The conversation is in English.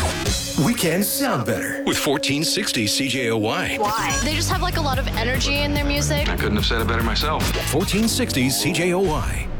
We can sound better with 1460 CJOY. Why? They just have like a lot of energy in their music. I couldn't have said it better myself. 1460 CJOY.